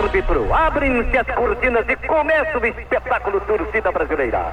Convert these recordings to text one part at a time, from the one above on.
árbitro. Abrem-se as cortinas e começa o espetáculo Torcida Brasileira.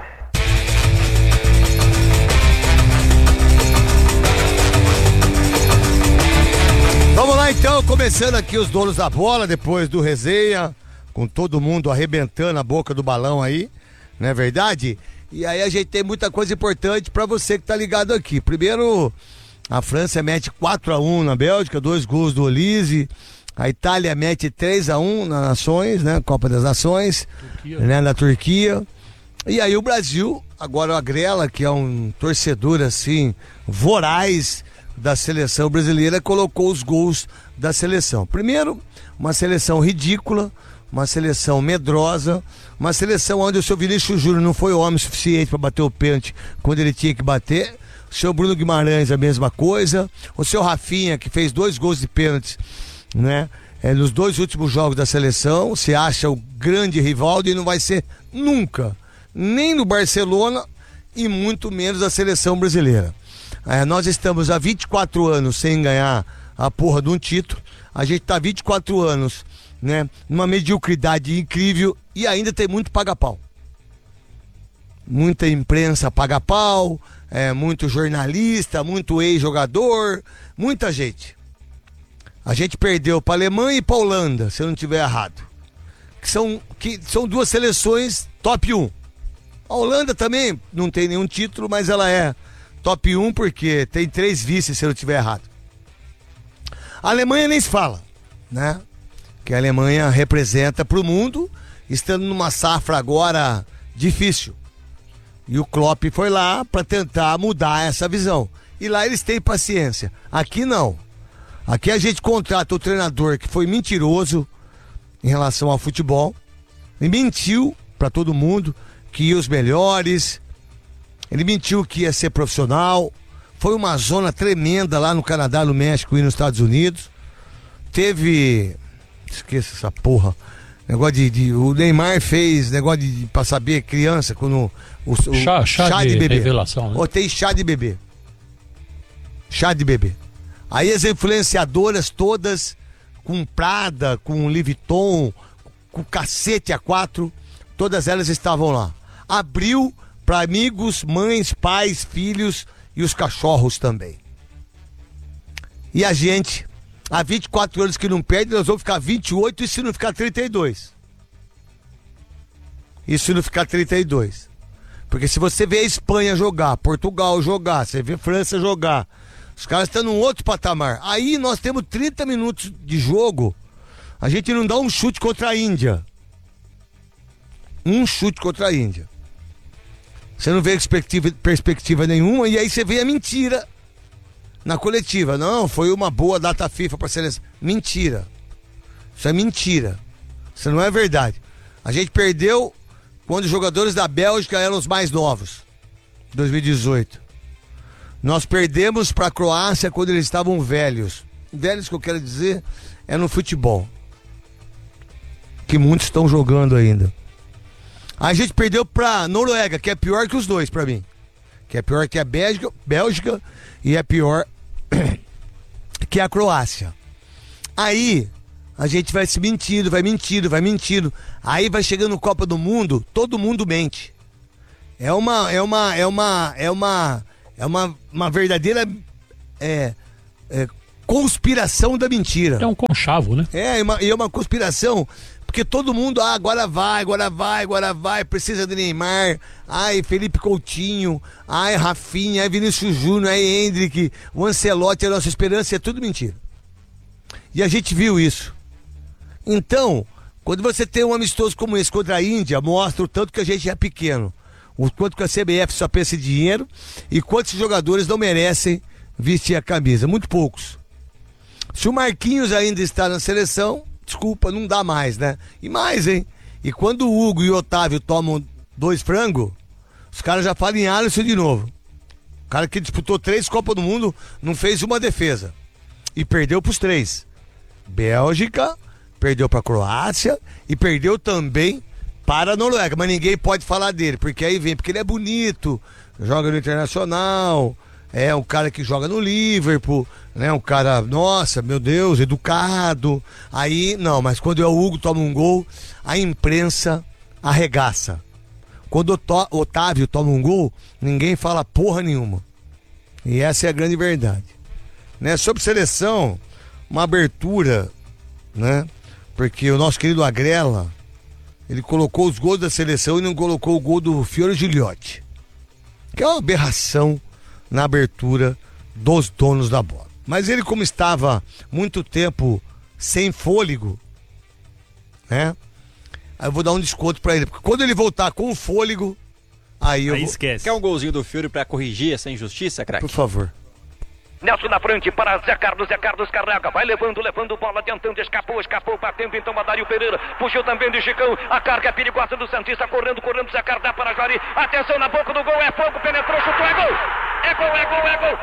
Vamos lá então, começando aqui os donos da bola, depois do resenha, com todo mundo arrebentando a boca do balão aí, não é verdade? E aí a gente tem muita coisa importante pra você que tá ligado aqui. Primeiro, a França mete 4-1 na Bélgica, 2 gols do Olise. A Itália mete 3-1 nas Nações, né? Copa das Nações, né? Na Turquia. E aí o Brasil, agora o Agrela, que é um torcedor assim, voraz da seleção brasileira, colocou os gols da seleção. Primeiro, uma seleção ridícula, uma seleção medrosa, uma seleção onde o seu Vinícius Júnior não foi homem suficiente para bater o pênalti quando ele tinha que bater. O seu Bruno Guimarães a mesma coisa. O seu Rafinha, que fez 2 gols de pênalti, né? Nos 2 últimos jogos da seleção, se acha o grande Rivaldo e não vai ser nunca, nem no Barcelona e muito menos a seleção brasileira. Nós estamos há 24 anos sem ganhar a porra de um título. A gente está há 24 anos, né, numa mediocridade incrível e ainda tem muito paga-pau. Muita imprensa paga-pau, muito jornalista, muito ex-jogador, muita gente. A gente perdeu para a Alemanha e para a Holanda, se eu não estiver errado. Que são 2 seleções top 1. A Holanda também não tem nenhum título, mas ela é top 1 porque tem 3 vices, se eu não estiver errado. A Alemanha nem se fala, né? Que a Alemanha representa para o mundo, estando numa safra agora difícil. E o Klopp foi lá para tentar mudar essa visão. E lá eles têm paciência. Aqui não. Aqui a gente contrata o treinador que foi mentiroso em relação ao futebol. Ele mentiu para todo mundo que ia os melhores. Ele mentiu que ia ser profissional. Foi uma zona tremenda lá no Canadá, no México e nos Estados Unidos. Teve... Esqueça essa porra. Negócio o Neymar fez negócio pra saber criança quando o chá de bebê. Revelação, né? Tem chá de bebê. Chá de bebê. Aí as influenciadoras todas com Prada, com Louis Vuitton, com cacete A4, todas elas estavam lá. Abriu para amigos, mães, pais, filhos e os cachorros também. E a gente, há 24 anos que não perde, nós vamos ficar 28 e se não ficar 32. E se não ficar 32. Porque se você vê a Espanha jogar, Portugal jogar, você vê a França jogar, os caras estão num outro patamar. Aí nós temos 30 minutos de jogo, a gente não dá um chute contra a Índia. Um chute contra a Índia. Você não vê perspectiva nenhuma e aí você vê a mentira na coletiva. Não, foi uma boa data FIFA para a seleção. Mentira. Isso é mentira. Isso não é verdade. A gente perdeu quando os jogadores da Bélgica eram os mais novos. 2018. Nós perdemos para a Croácia quando eles estavam velhos. Velhos que eu quero dizer é no futebol. Que muitos estão jogando ainda. A gente perdeu pra Noruega, que é pior que os dois pra mim. Que é pior que a Bélgica e é pior que a Croácia. Aí a gente vai se mentindo, vai mentindo. Aí vai chegando Copa do Mundo, todo mundo mente. É uma verdadeira conspiração da mentira. É um conchavo, né? É uma conspiração. Porque todo mundo, agora vai, precisa de Neymar, Felipe Coutinho, Rafinha, Vinícius Júnior, Endrick, o Ancelotti, a nossa esperança, é tudo mentira. E a gente viu isso. Então, quando você tem um amistoso como esse contra a Índia, mostra o tanto que a gente é pequeno, o quanto que a CBF só pensa em dinheiro e quantos jogadores não merecem vestir a camisa, muito poucos. Se o Marquinhos ainda está na seleção, desculpa, não dá mais, né? E mais, hein? E quando o Hugo e o Otávio tomam 2 frangos, os caras já falam em Alisson de novo. O cara que disputou 3 Copas do Mundo não fez uma defesa. E perdeu pros 3. Bélgica, perdeu pra Croácia e perdeu também para a Noruega. Mas ninguém pode falar dele, porque aí vem, porque ele é bonito, joga no Internacional, é um cara que joga no Liverpool, né? Um cara, nossa, meu Deus, educado. Aí, não, mas quando o Hugo toma um gol, a imprensa arregaça. Quando o Otávio toma um gol, ninguém fala porra nenhuma. E essa é a grande verdade. Né? Sobre seleção, uma abertura, né? Porque o nosso querido Agrela, ele colocou os gols da seleção e não colocou o gol do Fiore Gigliotti, que é uma aberração na abertura dos donos da bola. Mas ele, como estava muito tempo sem fôlego, né? Aí eu vou dar um desconto pra ele, porque quando ele voltar com o fôlego, aí esquece. Quer um golzinho do Fiore pra corrigir essa injustiça, craque? Por favor. Nelson na frente para Zé Carlos carrega, vai levando bola, adiantando, escapou, batendo então a Dario Pereira, puxou também de Chicão, a carga é perigosa do Santista, correndo, Zé Carlos dá para Juari, atenção na boca do gol, é fogo, penetrou, chutou, é gol! É gol!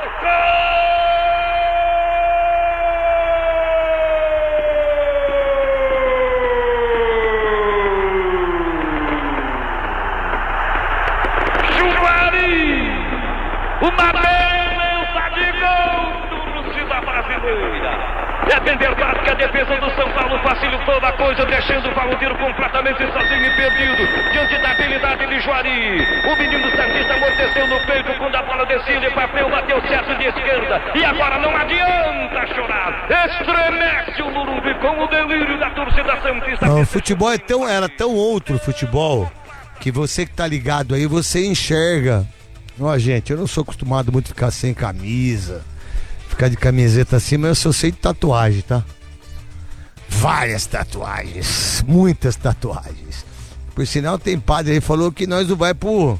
Juari! Uma beleza de gol do torcida brasileira. É bem verdade que a defesa do São Paulo facilitou a coisa, deixando o Valdir completamente sozinho e perdido, diante da habilidade de Juari. O menino Santista amorteceu no peito quando a bola descia, ele bateu certo de esquerda, e agora não adianta chorar. Estremece o Morumbi com o delírio da torcida Santista. Não, o futebol era tão outro futebol, que você que tá ligado aí, você enxerga. Ó, gente, eu não sou acostumado muito a ficar sem camisa, ficar de camiseta assim, mas eu só sei de tatuagem, tá? Várias tatuagens, muitas tatuagens. Por sinal, tem padre aí que falou que nós não vai pro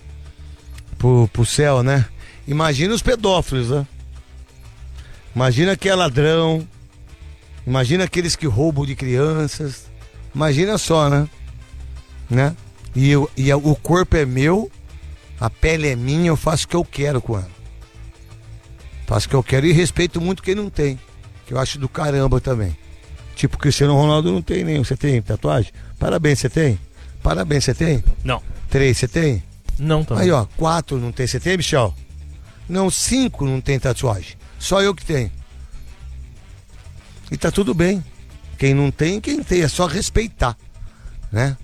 céu, né? Imagina os pedófilos, né? Imagina que é ladrão, imagina aqueles que roubam de crianças, imagina só, né? E o corpo é meu, a pele é minha, eu faço o que eu quero com ela. Faço o que eu quero e respeito muito quem não tem, que eu acho do caramba também. Tipo, Cristiano Ronaldo não tem nenhum. Você tem tatuagem? Parabéns, você tem? Parabéns, você tem? Não. 3, você tem? Não também. Aí, ó, 4 não tem. Você tem, Michel? Não, 5 não tem tatuagem. Só eu que tenho. E tá tudo bem. Quem não tem, quem tem. É só respeitar, né?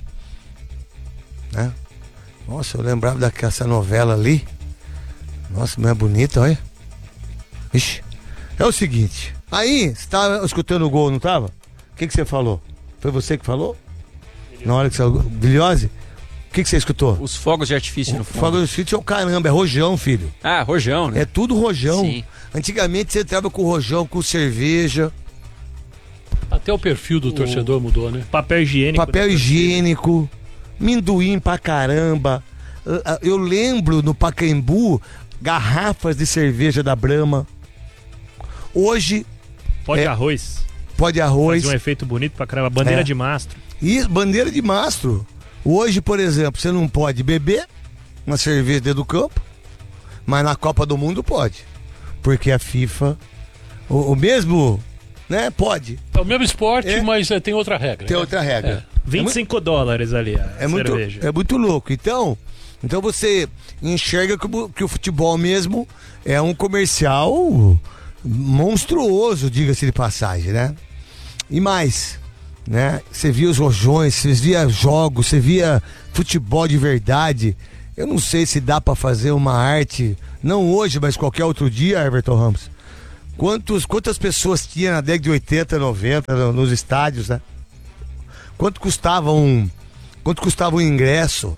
Nossa, eu lembrava dessa novela ali. Nossa, não é bonita, olha. Ixi. É o seguinte. Aí, você tava escutando o gol, não tava? O que você falou? Foi você que falou? Na hora que você... Bilhose? O que você escutou? Os fogos de artifício no fundo. Fogos de artifício é o caramba, é rojão, filho. Ah, rojão, né? É tudo rojão. Sim. Antigamente você entrava com rojão, com cerveja. Até o perfil do torcedor mudou, né? Papel higiênico. Papel higiênico, minduim pra caramba. Eu lembro no Pacaembu, garrafas de cerveja da Brahma. Hoje... Pó de arroz. Pó de arroz. Fazia um efeito bonito pra caramba. Bandeira de mastro. E bandeira de mastro. Hoje, por exemplo, você não pode beber uma cerveja dentro do campo, mas na Copa do Mundo pode. Porque a FIFA, o mesmo, né, pode. É o mesmo esporte, mas tem outra regra. Tem outra regra. 25 dólares ali a cerveja. É muito louco. Então você enxerga que o futebol mesmo é um comercial monstruoso, diga-se de passagem, né? E mais, né? Você via os rojões, você via jogos, você via futebol de verdade. Eu não sei se dá pra fazer uma arte, não hoje, mas qualquer outro dia, Everton Ramos. Quantas pessoas tinha na década de 80, 90 nos estádios, né? Quanto custava um ingresso,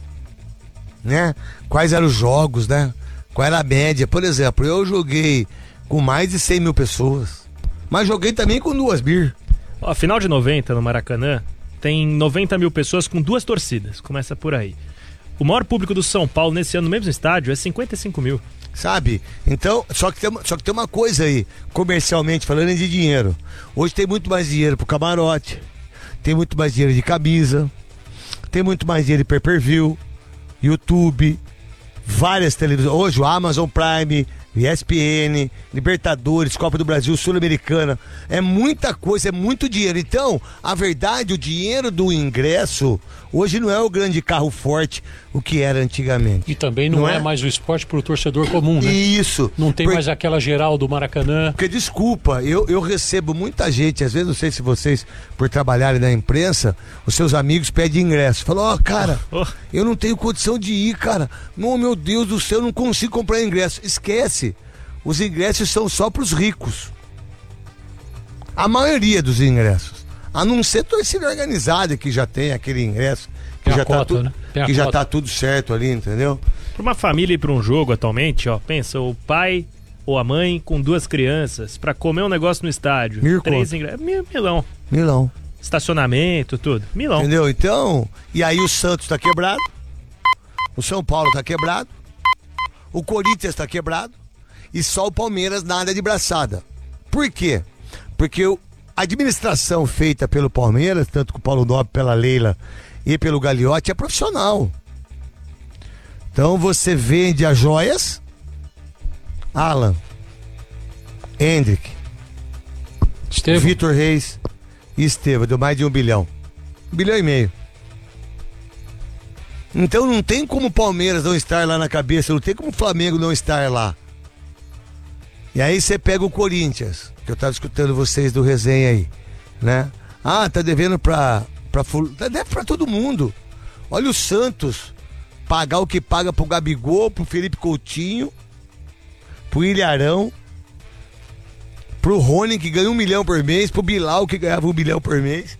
né? Quais eram os jogos, né? Qual era a média? Por exemplo, eu joguei com mais de 100 mil pessoas, mas joguei também com 2 bir. Ó, final de 90 no Maracanã tem 90 mil pessoas com 2 torcidas, começa por aí. O maior público do São Paulo nesse ano no mesmo estádio é 55 mil. Sabe? Então, só que tem uma coisa aí, comercialmente falando, de dinheiro. Hoje tem muito mais dinheiro pro camarote, tem muito mais dinheiro de camisa, tem muito mais dinheiro de pay-per-view, YouTube, várias televisões. Hoje o Amazon Prime ESPN, Libertadores, Copa do Brasil, Sul-Americana. É muita coisa, é muito dinheiro. Então, a verdade, o dinheiro do ingresso hoje não é o grande carro forte, o que era antigamente. E também não é mais o esporte para o torcedor comum, né? Isso. Não tem mais aquela geral do Maracanã. Porque, desculpa, eu recebo muita gente, às vezes, não sei se vocês, por trabalharem na imprensa, os seus amigos pedem ingresso. Falam, cara, eu não tenho condição de ir, cara. Não, meu Deus do céu, eu não consigo comprar ingresso. Esquece. Os ingressos são só para os ricos. A maioria dos ingressos. A não ser torcida organizada que já tem aquele ingresso, que já tá tudo certo ali, entendeu? Para uma família ir para um jogo atualmente, ó, pensa, o pai ou a mãe com 2 crianças para comer um negócio no estádio. 3 ingressos. Milão. Estacionamento, tudo. Milão. Entendeu? Então, e aí o Santos tá quebrado, o São Paulo tá quebrado, o Corinthians tá quebrado e só o Palmeiras nada de braçada. Por quê? Porque a administração feita pelo Palmeiras, tanto com o Paulo Nobre, pela Leila e pelo Gagliotti, é profissional. Então você vende as joias, Alan, Hendrick, Vitor Reis e Estevão, deu mais de 1 bilhão. 1,5 bilhão. Então não tem como o Palmeiras não estar lá na cabeça, não tem como o Flamengo não estar lá. E aí você pega o Corinthians, que eu tava escutando vocês do resenha aí, né? Ah, tá devendo deve pra todo mundo. Olha o Santos, pagar o que paga pro Gabigol, pro Felipe Coutinho, pro Ilharão, pro Rony, que ganha 1 milhão por mês, pro Bilal, que ganhava 1 bilhão por mês,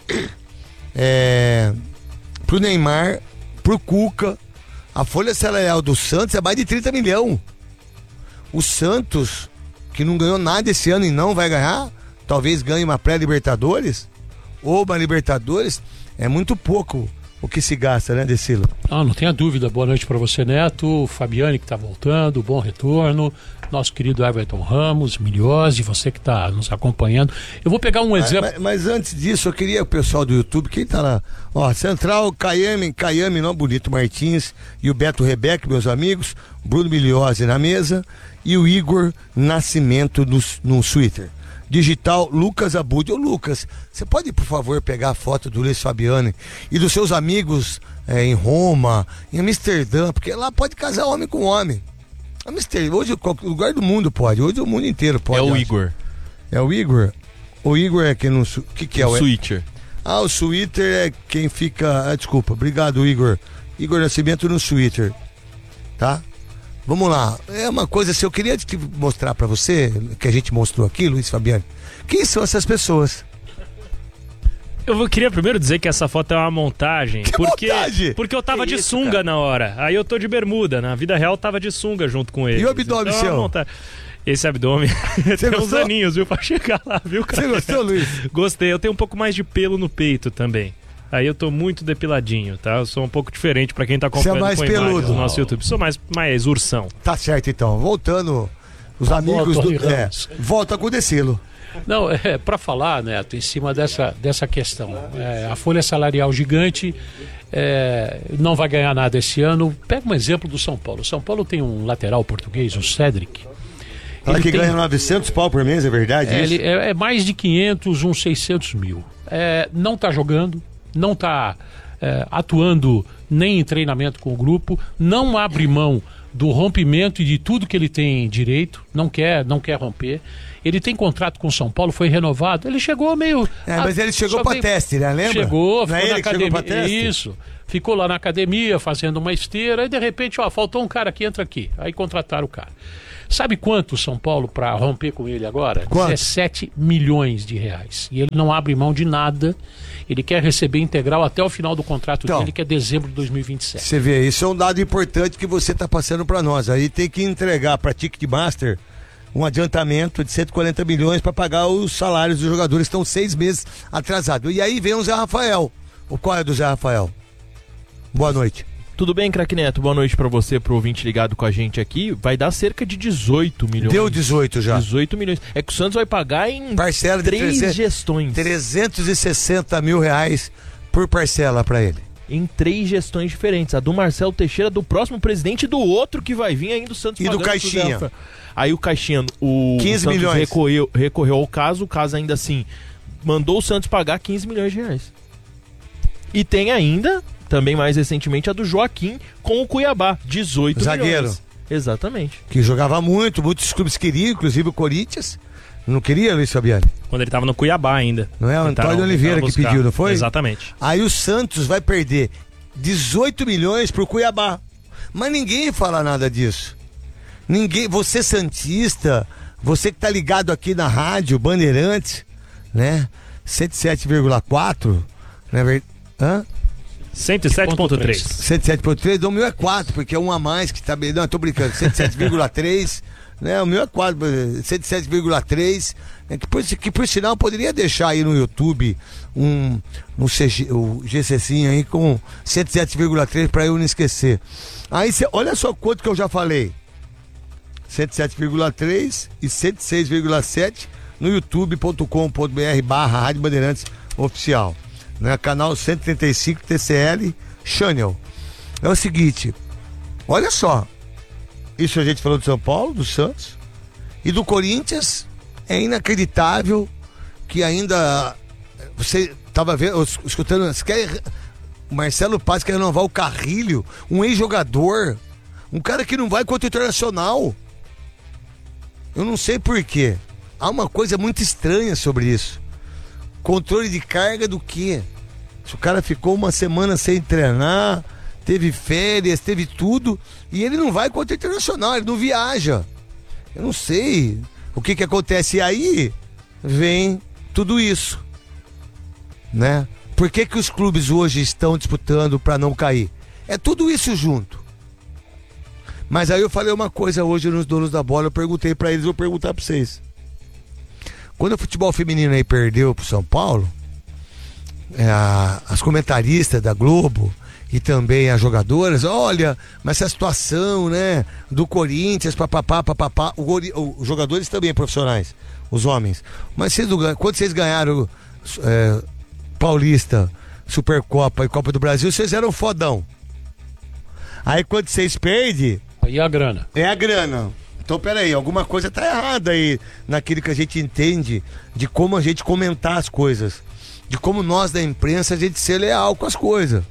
pro Neymar, pro Cuca. A folha salarial do Santos é mais de 30 milhões. O Santos, que não ganhou nada esse ano e não vai ganhar, talvez ganhe uma pré-Libertadores ou uma Libertadores, é muito pouco o que se gasta, né, Decilo? Não tenha dúvida. Boa noite para você, Neto, Fabiane, que está voltando, bom retorno, nosso querido Everton Ramos, Miliose, você que está nos acompanhando. Eu vou pegar um exemplo. Mas antes disso, eu queria o pessoal do YouTube, quem tá lá? Ó, Central, Caiame, não bonito, Martins e o Beto Rebeck, meus amigos, Bruno Miliose na mesa e o Igor Nascimento no Twitter. Digital, Lucas Abud. Ô Lucas, você pode por favor pegar a foto do Luiz Fabiani e dos seus amigos em Roma, em Amsterdã, porque lá pode casar homem com homem. Hoje qualquer lugar do mundo pode, hoje o mundo inteiro pode. É o Igor. É o Igor? O Igor é quem não... O que é o Switcher? Ah, o Twitter é quem fica... desculpa, obrigado Igor. Igor Nascimento no Twitter, tá? Vamos lá, é uma coisa assim, eu queria mostrar pra você, que a gente mostrou aqui, Luiz Fabiano, quem são essas pessoas? Eu queria primeiro dizer que essa foto é uma montagem. Porque eu tava de sunga, cara, na hora. Aí eu tô de bermuda. Na vida real eu tava de sunga junto com ele. E o abdômen seu? Esse abdômen tem uns aninhos, viu? Pra chegar lá, viu, cara? Você gostou, Luiz? Gostei. Eu tenho um pouco mais de pelo no peito também. Aí eu tô muito depiladinho, tá? Eu sou um pouco diferente pra quem tá acompanhando. Você é mais peludo no nosso YouTube. Sou mais ursão. Tá certo, então. Voltando, os amigos do... volta com o Decilo. Não, para falar, Neto, em cima dessa questão, a folha salarial gigante, não vai ganhar nada esse ano. Pega um exemplo do São Paulo. O São Paulo tem um lateral português, o Cedric. Fala que ganha 900 pau por mês, é verdade isso? É mais de 500, uns 600 mil. Não tá jogando, não tá atuando nem em treinamento com o grupo, não abre mão do rompimento e de tudo que ele tem direito, não quer romper. Ele tem contrato com o São Paulo, foi renovado. Ele chegou meio... mas ele chegou para teste, né? Lembra? Chegou, ficou na academia. Chegou pra teste? Isso. Ficou lá na academia, fazendo uma esteira, e de repente, faltou um cara aqui, entra aqui. Aí contrataram o cara. Sabe quanto o São Paulo para romper com ele agora? Quanto? 17 milhões de reais. E ele não abre mão de nada. Ele quer receber integral até o final do contrato dele, que é dezembro de 2027. Você vê, isso é um dado importante que você está passando para nós. Aí tem que entregar para Ticketmaster um adiantamento de 140 milhões para pagar os salários dos jogadores que estão 6 meses atrasados. E aí vem o Zé Rafael. Qual é do Zé Rafael? Boa noite. Tudo bem, craque Neto? Boa noite pra você, pro ouvinte ligado com a gente aqui. Vai dar cerca de 18 milhões. Deu 18 já. 18 milhões. É que o Santos vai pagar em parcela de 3 gestões. 360 mil reais por parcela pra ele. em 3 gestões diferentes. A do Marcelo Teixeira, do próximo presidente e do outro que vai vir ainda, o Santos e do Caixinha. Aí o Caixinha, o 15 Santos milhões. recorreu ao caso, o caso ainda assim mandou o Santos pagar 15 milhões de reais. E tem ainda, também mais recentemente, a do Joaquim com o Cuiabá, 18 zagueiro. milhões. Exatamente. Que jogava muito, muitos clubes queriam, inclusive o Corinthians. Não queria, Luiz Fabiano? Quando ele tava no Cuiabá ainda. Não é o Antônio Oliveira que pediu, não foi? Exatamente. Aí o Santos vai perder 18 milhões pro Cuiabá. Mas ninguém fala nada disso. Ninguém, você santista, você que tá ligado aqui na rádio Bandeirantes, né? 107,4, né? Hã? 107.3. 107.3, o meu é 4, porque é um a mais que tá bem. Não, eu tô brincando, 107,3, né? O meu é 4, 107,3, né? Que por sinal poderia deixar aí no YouTube o GCzinho aí com 107,3 pra eu não esquecer. Aí olha só quanto que eu já falei. 107,3 e 106,7 no youtube.com.br/Rádio Bandeirantes Oficial, né? Canal 135 TCL Channel. É o seguinte, olha só, isso a gente falou do São Paulo, do Santos e do Corinthians. É inacreditável que ainda você estava vendo, escutando, o Marcelo Paz quer renovar o Carrilho, um ex-jogador, um cara que não vai contra o Internacional. Eu não sei por quê. Há uma coisa muito estranha sobre isso. Controle de carga do quê? Se o cara ficou uma semana sem treinar, teve férias, teve tudo, e ele não vai contra o Internacional, ele não viaja. Eu não sei o que acontece. E aí vem tudo isso, né? Por que os clubes hoje estão disputando para não cair? É tudo isso junto. Mas aí eu falei uma coisa hoje nos Donos da Bola, eu perguntei pra eles, vou perguntar pra vocês. Quando o futebol feminino aí perdeu pro São Paulo, as comentaristas da Globo e também as jogadoras, olha, mas essa situação, né, do Corinthians, papapá, os jogadores também profissionais, os homens. Mas quando vocês ganharam Paulista, Supercopa e Copa do Brasil, vocês eram fodão. Aí quando vocês perdem... Aí é a grana. É a grana. Então peraí, alguma coisa tá errada aí naquilo que a gente entende de como a gente comentar as coisas. De como nós da imprensa a gente ser leal com as coisas.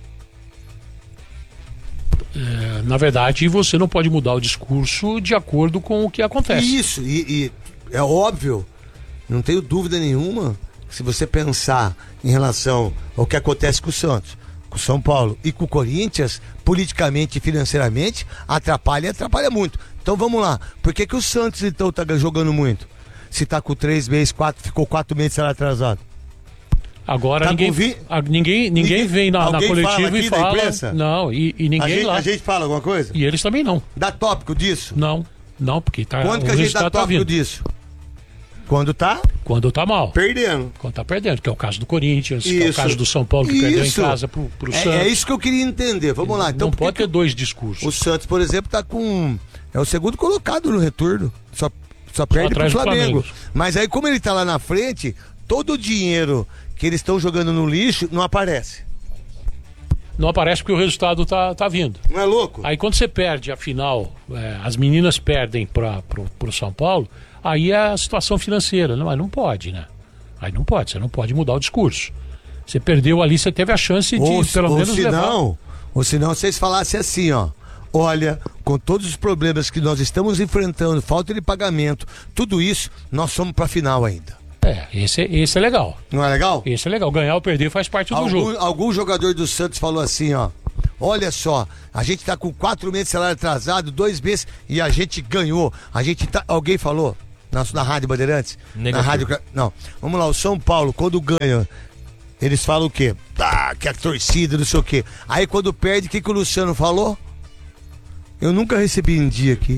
Na verdade, você não pode mudar o discurso de acordo com o que acontece. Isso, e é óbvio, não tenho dúvida nenhuma, se você pensar em relação ao que acontece com o Santos, com o São Paulo e com o Corinthians, politicamente e financeiramente, atrapalha muito. Então vamos lá, por que o Santos então tá jogando muito? Se tá com 3 meses, ficou 4 meses de salário atrasado. Agora tá ninguém vem na coletiva e fala. Não, e ninguém lá. A gente fala alguma coisa? E eles também não. Dá tópico disso? Não, porque tá. Quando que a gente dá tópico disso? Quando tá mal. Perdendo. Quando tá perdendo, que é o caso do Corinthians, que é o caso do São Paulo, que perdeu em casa pro Santos. É isso que eu queria entender. Vamos lá. Então, não pode ter dois discursos. O Santos, por exemplo, tá com... É o segundo colocado no retorno. Só perde pro Flamengo. Mas aí, como ele tá lá na frente, todo o dinheiro que eles estão jogando no lixo não aparece. Não aparece porque o resultado tá vindo. Não é louco? Aí quando você perde a final, as meninas perdem pro São Paulo, aí é a situação financeira. Não, mas não pode, né? Aí não pode, você não pode mudar o discurso. Você perdeu ali, você teve a chance de pelo menos levar. Ou se não, vocês falassem assim, ó. Olha, com todos os problemas que nós estamos enfrentando, falta de pagamento, tudo isso, nós somos pra final ainda. Esse é legal. Não é legal? Esse é legal. Ganhar ou perder faz parte do jogo. Algum jogador do Santos falou assim, ó. Olha só, a gente tá com 4 meses de salário atrasado, 2 meses, e a gente ganhou. Alguém falou na Rádio Bandeirantes? Negativo. Na Rádio... Não, vamos lá, o São Paulo, quando ganha, eles falam o quê? Que a torcida, não sei o quê. Aí quando perde, o que o Luciano falou? Eu nunca recebi em dia aqui.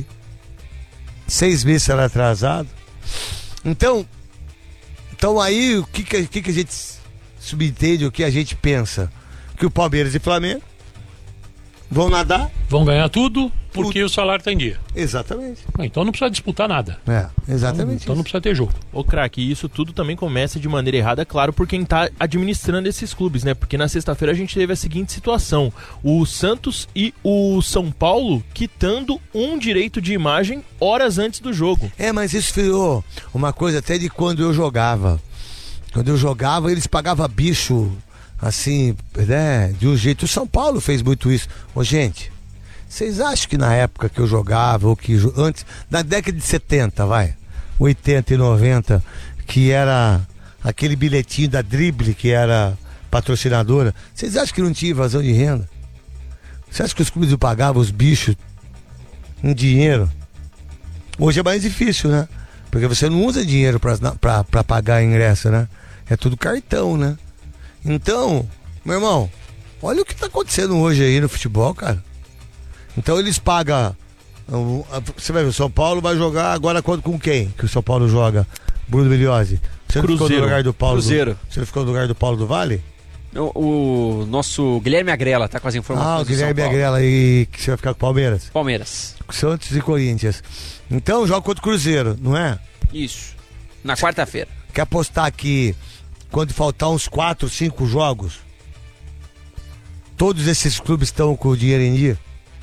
6 meses de salário atrasado. Então aí, o que a gente subentende, o que a gente pensa? Que o Palmeiras e Flamengo vão nadar. Vão ganhar tudo. porque o salário está em dia. Exatamente. Então não precisa disputar nada. Exatamente. Então não precisa ter jogo. Ô, craque, e isso tudo também começa de maneira errada, claro, por quem tá administrando esses clubes, né? Porque na sexta-feira a gente teve a seguinte situação: o Santos e o São Paulo quitando um direito de imagem horas antes do jogo. Mas isso virou uma coisa até de quando eu jogava. Quando eu jogava, eles pagavam bicho, assim, né? De um jeito. O São Paulo fez muito isso. Ô, gente, vocês acham que na época que eu jogava, ou que antes, na década de 70, 80 e 90, que era aquele bilhetinho da Drible, que era patrocinadora, vocês acham que não tinha invasão de renda? Você acha que os clubes pagavam os bichos em dinheiro? Hoje é mais difícil, né? Porque você não usa dinheiro pra pagar ingresso, né? É tudo cartão, né? Então, meu irmão, olha o que tá acontecendo hoje aí no futebol, cara. Então eles pagam. Você vai ver, o São Paulo vai jogar agora com quem? Que o São Paulo joga? Bruno Biliosi. Você não ficou no lugar do Paulo? Cruzeiro. Você não ficou no lugar do Paulo do Vale? O nosso Guilherme Agrela tá com as informações. O Guilherme Agrela, e que você vai ficar com o Palmeiras? Palmeiras. Santos e Corinthians. Então joga contra o Cruzeiro, não é? Isso. Na quarta-feira. Quer apostar que quando faltar uns 4, 5 jogos, todos esses clubes estão com o dinheiro em dia?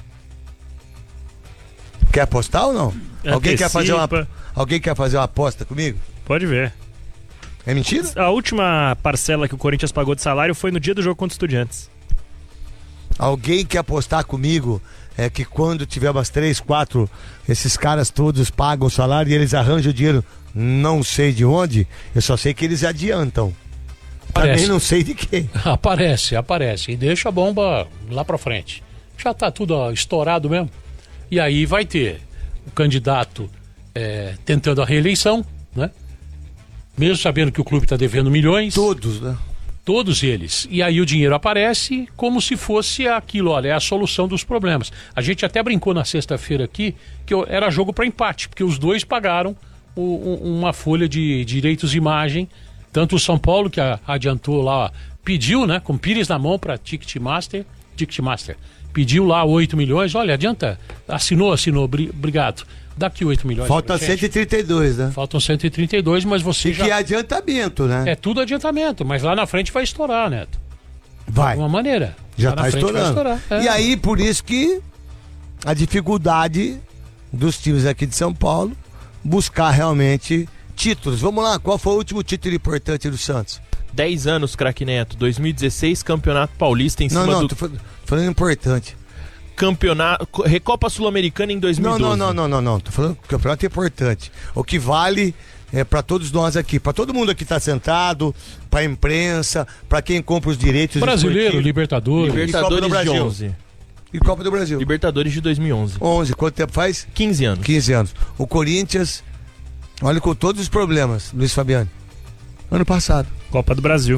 Quer apostar ou não? Alguém quer fazer uma aposta comigo? Pode ver. É mentira? A última parcela que o Corinthians pagou de salário foi no dia do jogo contra os Estudiantes. Alguém quer apostar comigo que quando tiver umas 3, 4, esses caras todos pagam o salário e eles arranjam o dinheiro, não sei de onde, eu só sei que eles adiantam. Também não sei de quem. Aparece. E deixa a bomba lá pra frente. Já tá tudo estourado mesmo. E aí vai ter o candidato tentando a reeleição, né? Mesmo sabendo que o clube está devendo milhões. Todos, né? Todos eles. E aí o dinheiro aparece como se fosse aquilo, olha, é a solução dos problemas. A gente até brincou na sexta-feira aqui que era jogo para empate, porque os dois pagaram uma folha de direitos de imagem. Tanto o São Paulo, que adiantou lá, pediu, né, com Pires na mão para Ticketmaster, pediu lá 8 milhões, olha, adianta, assinou, obrigado. Daqui 8 milhões. Falta 132, né? Faltam 132, mas você que é adiantamento, né? É tudo adiantamento, mas lá na frente vai estourar, Neto. Vai. De alguma maneira. Já tá estourando. E aí, por isso que a dificuldade dos times aqui de São Paulo buscar realmente títulos. Vamos lá, qual foi o último título importante do Santos? 10 anos, craque Neto. 2016, Campeonato Paulista em cima do... Tô falando importante. Campeonato, Recopa Sul-Americana em 2012. Não. Tô falando que o campeonato é importante. O que vale para todos nós aqui, para todo mundo aqui tá sentado, pra imprensa, para quem compra os direitos. Brasileiro, Libertadores de 11. E Copa do Brasil. Libertadores de 2011. 11, quanto tempo faz? 15 anos. 15 anos. O Corinthians, olha, com todos os problemas, Luiz Fabiano. Ano passado. Copa do Brasil.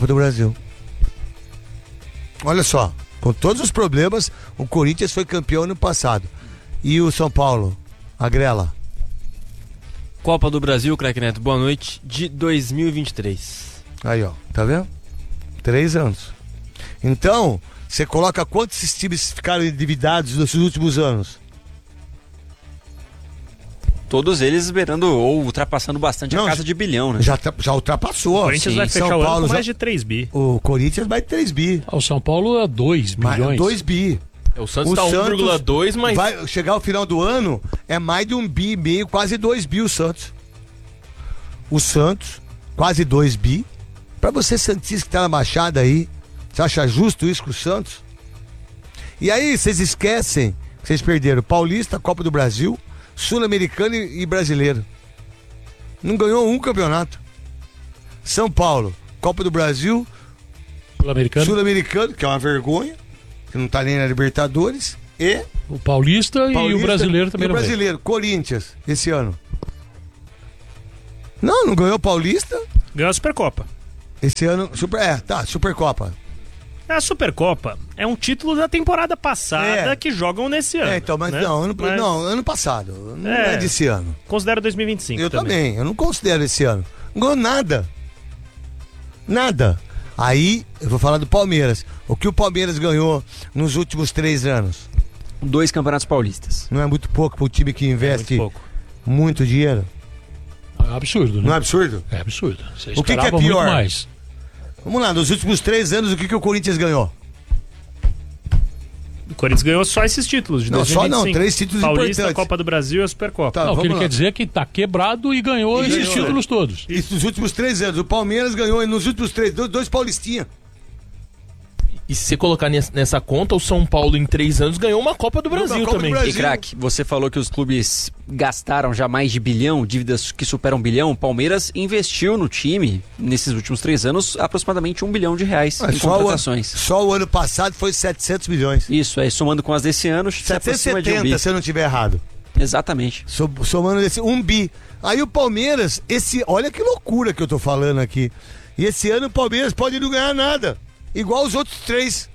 Olha só. Com todos os problemas, o Corinthians foi campeão ano passado. E o São Paulo? Agrela. Copa do Brasil, craque Neto, boa noite, de 2023. Aí, ó, tá vendo? 3 anos. Então, você coloca quantos esses times ficaram endividados nos últimos anos? Todos eles esperando ou ultrapassando bastante a casa de bilhão, né? Já ultrapassou. O Corinthians vai fechar o ano com mais de 3 bi. O Corinthians vai 3 bi. O São Paulo é 2 bilhões. 2 bi. O Santos tá 1,2, mas... vai chegar ao final do ano, é mais de 1 bi e meio, quase 2 bi o Santos. O Santos, quase 2 bi. Pra você, santista, que tá na Baixada aí, você acha justo isso com o Santos? E aí, vocês esquecem que vocês perderam Paulista, Copa do Brasil, Sul-Americano e Brasileiro. Não ganhou um campeonato. São Paulo, Copa do Brasil, Sul-Americano, que é uma vergonha, que não tá nem na Libertadores, e o Paulista e o Brasileiro também. E o Brasileiro, Corinthians, esse ano. Não ganhou o Paulista. Ganhou a Supercopa. Esse ano, Supercopa. A Supercopa é um título da temporada passada que jogam nesse ano. Então, mas né? Ano passado. Não é desse ano. Considero 2025. Eu também. Eu não considero esse ano. Não ganhou nada. Aí, eu vou falar do Palmeiras. O que o Palmeiras ganhou nos últimos 3 anos? 2 campeonatos paulistas. Não é muito pouco para um time que investe muito dinheiro? É absurdo, né? Não é absurdo? É absurdo. Você O que é esperava pior? muito mais. Vamos lá, nos últimos 3 anos, o que o Corinthians ganhou? O Corinthians ganhou só esses títulos de Não, 2025. só não, 3 títulos Paulista, importantes. Copa do Brasil e a Supercopa. Tá, Não, o que ele vamos lá. quer dizer é que tá quebrado e ganhou esses títulos todos. Isso nos últimos 3 anos. O Palmeiras ganhou nos últimos 3, 2 paulistinhas. E se você colocar nessa conta, o São Paulo em 3 anos ganhou uma Copa do Brasil Copa do também. Brasil. E craque, você falou que os clubes gastaram já mais de bilhão, dívidas que superam 1 bilhão. O Palmeiras investiu no time, nesses últimos 3 anos, aproximadamente R$1 bilhão em contratações. Só o ano passado foi 700 milhões. Isso, aí somando com as desse ano, se aproxima de 1 bi. 770, se eu não estiver errado. Exatamente. Somando esse 1 bi. Aí o Palmeiras, olha que loucura que eu tô falando aqui. E esse ano o Palmeiras pode não ganhar nada. Igual os outros 3.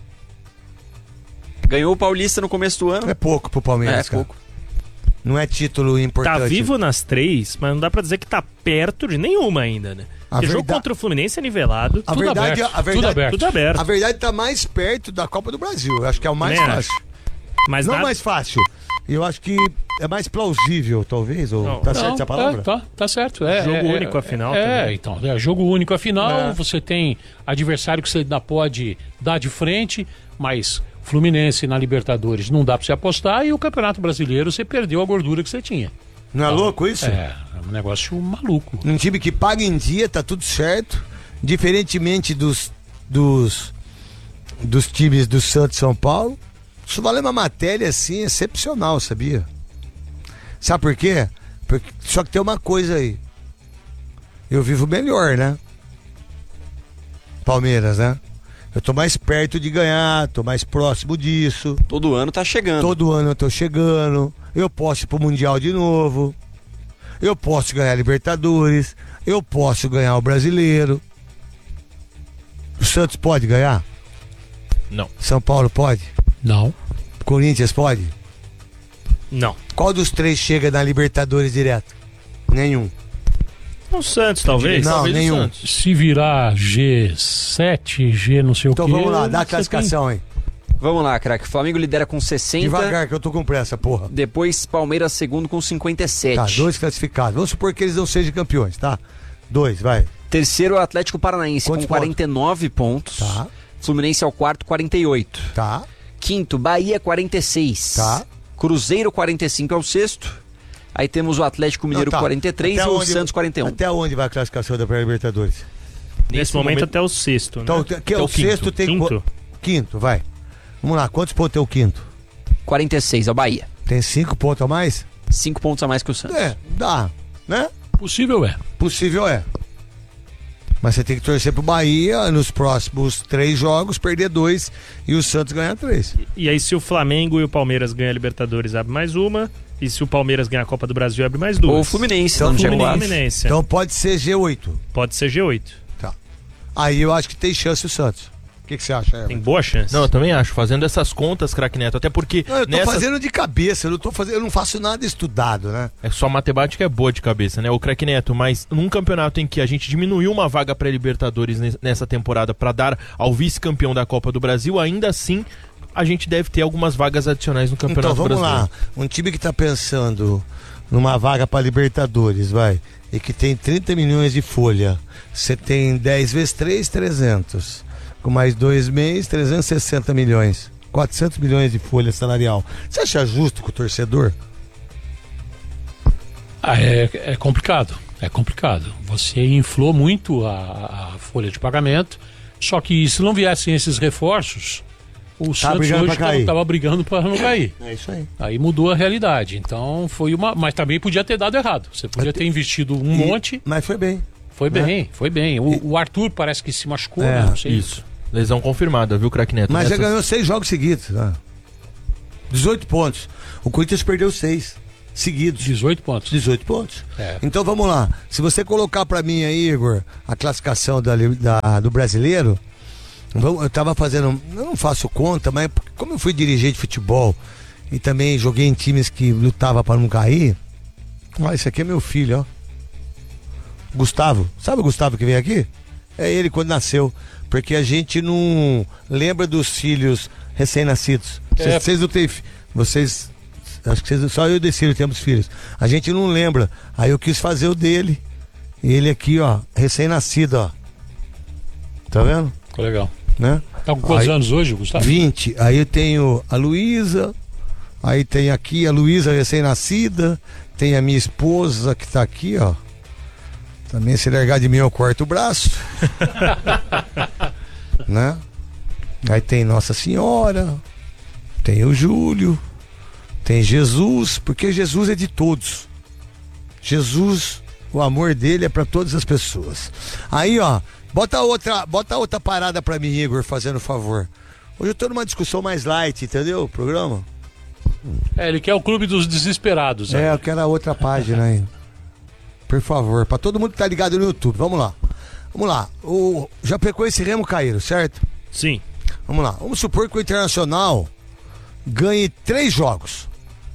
Ganhou o Paulista no começo do ano. É pouco pro Palmeiras, cara. Pouco. Não é título importante. Tá vivo nas 3, mas não dá pra dizer que tá perto de nenhuma ainda, né? Porque jogo contra o Fluminense é nivelado. Tudo aberto. A verdade tá mais perto da Copa do Brasil. Eu acho que é o mais fácil. Mas não mais fácil. Eu acho que é mais plausível, talvez. Ou Não, tá certo essa palavra? Tá certo. Jogo único a final também. Então, jogo único a final. Você tem adversário que você ainda pode dar de frente, mas Fluminense na Libertadores não dá pra você apostar, e o Campeonato Brasileiro você perdeu a gordura que você tinha. Não é louco isso? É um negócio maluco. Um time que paga em dia, tá tudo certo. Diferentemente dos times do Santos e São Paulo. Isso vale uma matéria assim excepcional, sabia? Sabe por quê? Só que tem uma coisa aí. Eu vivo melhor, né? Palmeiras, né? Eu tô mais perto de ganhar, tô mais próximo disso. Todo ano tá chegando. Todo ano eu tô chegando. Eu posso ir pro Mundial de novo. Eu posso ganhar a Libertadores. Eu posso ganhar o Brasileiro. O Santos pode ganhar? Não. São Paulo pode? Não. Corinthians pode? Não. Qual dos 3 chega na Libertadores direto? Nenhum. O Santos, talvez. Não, Talvez o nenhum. Santos. Se virar G7, G não sei Então o quê... vamos lá, dá a você classificação aí. Vamos lá, craque. Flamengo lidera com 60. Devagar, que eu tô com pressa, porra. Depois Palmeiras segundo com 57. Tá, 2 classificados. Vamos supor que eles não sejam campeões, tá? 2, vai. Terceiro, Atlético Paranaense Quantos com 49 pontos. Tá. Fluminense é o quarto, 48. Tá. Quinto, Bahia, 46. Tá. Cruzeiro, 45 é o sexto. Aí temos o Atlético Mineiro, Não, tá. 43 Até e o onde- Santos, 41. Até onde vai a classificação da Pré-Libertadores? Nesse momento até o sexto, né? Então, Até o o quinto. sexto tem... Quinto? Quinto, vai. Vamos lá, quantos pontos tem o quinto? 46 é o Bahia. Tem 5 pontos a mais? 5 pontos a mais que o Santos. É, dá, né? Possível é. Possível é. Mas você tem que torcer pro Bahia nos próximos 3 jogos, perder 2 e o Santos ganhar 3. E aí, se o Flamengo e o Palmeiras ganham a Libertadores, abre mais uma. E se o Palmeiras ganhar a Copa do Brasil, abre mais 2. Ou o Fluminense, Então, não chega lá. Fluminense. Então pode ser G8. Pode ser G8. Tá. Aí eu acho que tem chance o Santos. O que você acha, Everton? Tem boa chance. Não, eu também acho, fazendo essas contas, craque Neto, até porque Não, eu tô nessa... fazendo de cabeça, eu não faço nada estudado, né? É só matemática é boa de cabeça, né? O craque Neto, mas num campeonato em que a gente diminuiu uma vaga pré-Libertadores nessa temporada para dar ao vice-campeão da Copa do Brasil, ainda assim a gente deve ter algumas vagas adicionais no Campeonato Então vamos Brasileiro. lá, um time que tá pensando numa vaga pra Libertadores, vai, e que tem 30 milhões de folha, você tem 10 vezes 3, 300. Com mais 2 meses, 360 milhões. 400 milhões de folha salarial. Você acha justo com o torcedor? É complicado. É complicado. Você inflou muito a folha de pagamento. Só que se não viessem esses reforços, o Santos brigando hoje pra cair. estava brigando para não cair. É isso aí. Aí mudou a realidade. Então foi uma. Mas também podia ter dado errado. Você podia ter investido um monte. Mas foi bem. Foi bem, foi bem. O Arthur parece que se machucou, né? Não sei. Isso. Lesão confirmada, viu, craque Neto? Mas já Nessas- ganhou 6 jogos seguidos. Né? 18 pontos. O Corinthians perdeu 6 seguidos. 18 pontos. 18 pontos. É. Então vamos lá. Se você colocar pra mim aí, Igor, a classificação do brasileiro, eu tava fazendo. Eu não faço conta, mas como eu fui dirigente de futebol e também joguei em times que lutavam pra não cair. Olha, esse aqui é meu filho, ó. Gustavo. Sabe o Gustavo que veio aqui? É ele quando nasceu. Porque a gente não lembra dos filhos recém-nascidos. Vocês não têm... Vocês... Acho que só eu e o Decílio temos filhos. A gente não lembra. Aí eu quis fazer o dele. Ele aqui, ó, recém-nascido, ó. Tá vendo? Legal. Né? Tá com quantos anos hoje, Gustavo? 20. Aí eu tenho a Luísa. Aí tem aqui a Luísa recém-nascida. Tem a minha esposa que tá aqui, ó. Também, se largar de mim, eu corto o braço. Né? Aí tem Nossa Senhora. Tem o Júlio. Tem Jesus, porque Jesus é de todos. Jesus, o amor dele é para todas as pessoas. Aí, ó, bota outra parada pra mim, Igor, fazendo favor. Hoje eu tô numa discussão mais light, entendeu? O programa? Ele quer o Clube dos Desesperados. Né? Eu quero a outra página aí. Por favor, pra todo mundo que tá ligado no YouTube. Vamos lá. O Chapecoense e Remo caíram, certo? Sim. Vamos lá. Vamos supor que o Internacional ganhe 3 jogos.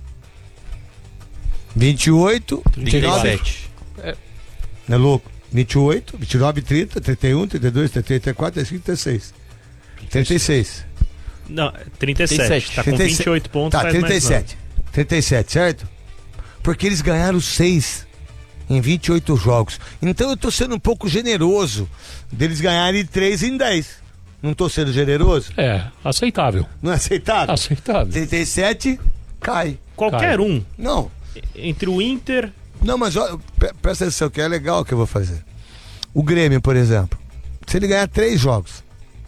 28, 37. Não é louco? 28, 29, 30, 31, 32, 33, 34, 35, 36. 36. Não, 37. Tá com 28 pontos. Tá, 37. 37, certo? Porque eles ganharam 6 em 28 jogos. Então eu tô sendo um pouco generoso deles ganharem 3 em 10. Não tô sendo generoso? É, aceitável. Não é aceitável? Aceitável. 37, cai. Qualquer um. Não. Entre o Inter... Não, mas ó, presta atenção, que é legal o que eu vou fazer. O Grêmio, por exemplo, se ele ganhar 3 jogos,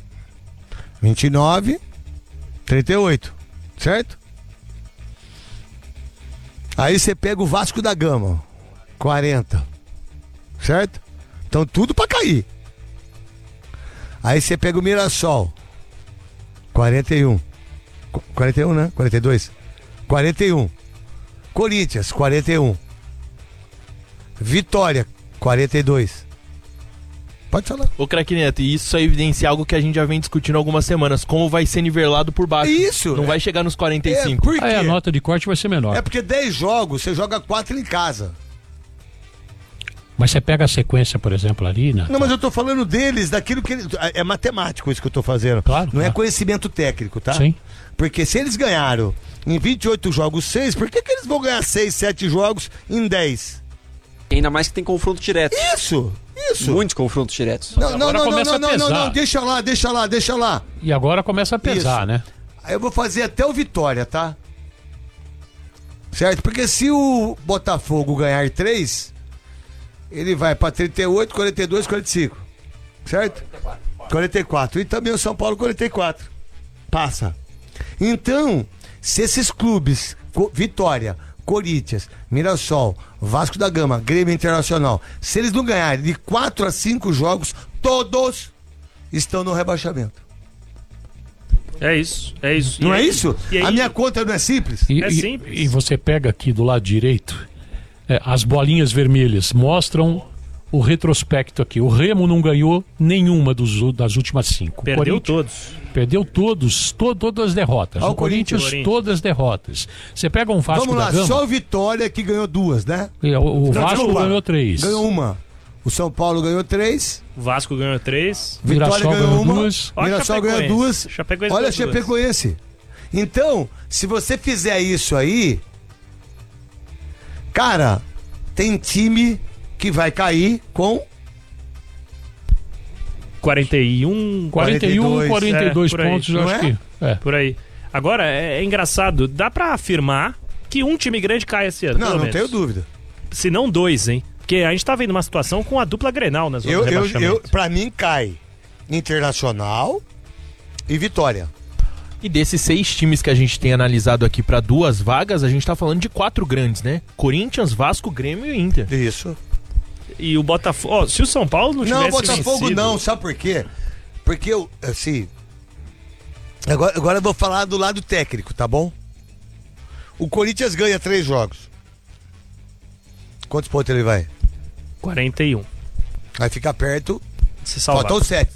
29, 38, certo? Aí você pega o Vasco da Gama, 40, certo? Então tudo pra cair. Aí você pega o Mirassol, 41, 41, né? 42, 41. Corinthians, 41. Vitória, 42. Pode falar. Ô, Craque Neto, e isso evidencia algo que a gente já vem discutindo há algumas semanas. Como vai ser nivelado por baixo. Isso. Não vai chegar nos 45. Por quê? Aí a nota de corte vai ser menor. É porque 10 jogos, você joga 4 em casa. Mas você pega a sequência, por exemplo, ali, né? Não, mas eu tô falando deles, daquilo que eles... É matemático isso que eu tô fazendo. Claro. Não é conhecimento técnico, tá? Sim. Porque se eles ganharam em 28 jogos 6, por que eles vão ganhar 6, 7 jogos em 10? Ainda mais que tem confronto direto. Isso. Muitos confrontos diretos. Não, deixa lá. E agora começa a pesar, Isso. né? Aí eu vou fazer até o Vitória, tá? Certo? Porque se o Botafogo ganhar 3, ele vai pra 38, 42, 45. Certo? 44. E também o São Paulo 44. Passa. Então, se esses clubes, Vitória, Corinthians, Mirassol, Vasco da Gama, Grêmio Internacional, se eles não ganharem de 4 a 5 jogos, todos estão no rebaixamento. É isso. Não é isso? E aí... A minha conta não é simples? É simples. E você pega aqui do lado direito, as bolinhas vermelhas mostram o retrospecto aqui. O Remo não ganhou nenhuma das últimas 5. Perdeu todos. Perdeu todas as derrotas. O Corinthians, todas as derrotas. Você pega um Vasco Vamos lá, da Gama... só o Vitória que ganhou 2, né? O Vasco ganhou 3. Ganhou uma. O São Paulo ganhou 3. O Vasco ganhou 3. Vitória ganhou uma. 2. Mirassol ganhou 2. Olha a Chapecoense. Então, se você fizer isso aí, cara, tem time que vai cair com 41, 42 pontos, eu acho que. Por aí. Agora, é engraçado, dá pra afirmar que um time grande cai esse ano. Não tenho dúvida. Se não 2, hein? Porque a gente tá vendo uma situação com a dupla Grenal nas zonas de rebaixamento. Pra mim cai Internacional e Vitória. E desses 6 times que a gente tem analisado aqui pra 2 vagas, a gente tá falando de 4 grandes, né? Corinthians, Vasco, Grêmio e Inter. Isso. E o Botafogo... se o São Paulo não tivesse Botafogo vencido... não, sabe por quê? Porque eu, assim... Agora eu vou falar do lado técnico, tá bom? O Corinthians ganha 3 jogos. Quantos pontos ele vai? 41. Vai ficar perto. Se salvar. Faltam 7.